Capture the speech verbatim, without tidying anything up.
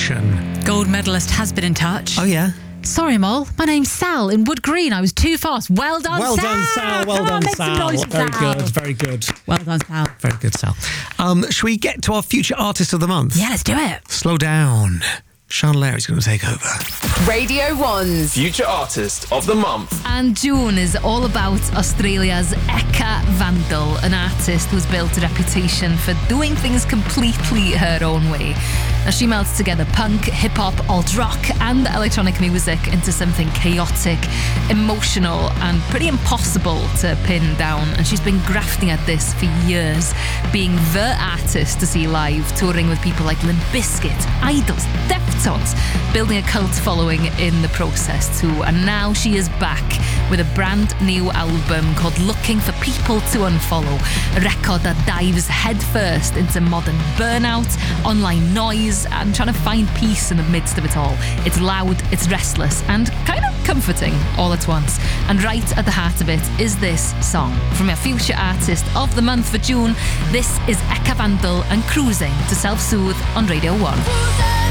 Revolution. Gold medalist has been in touch. Oh, yeah? Sorry, Mol. My name's Sal in Wood Green. I was too fast. Well done, Well Sal. done, Sal. Well Come on, done, make some Sal. noise for Very Sal. good, very good. Well done, Sal. Very good, Sal. Um, should we get to our future artist of the month? Yeah, let's do it. Slow down. Sean Larry's going to take over. Radio One's Future Artist of the Month. And June is all about Australia's Eka Vandal, an artist who's built a reputation for doing things completely her own way. Now, she melts together punk, hip-hop, alt-rock and electronic music into something chaotic, emotional and pretty impossible to pin down. And she's been grafting at this for years, being the artist to see live, touring with people like Limp Bizkit, Idols, Deftones, building a cult following in the process too. And now she is back with a brand new album called Looking for People to Unfollow, a record that dives headfirst into modern burnout, online noise, and trying to find peace in the midst of it all. It's loud, it's restless, and kind of comforting all at once. And right at the heart of it is this song. From our Future Artist of the Month for June, this is Eka Vandal and Cruising to Self-Soothe on Radio one.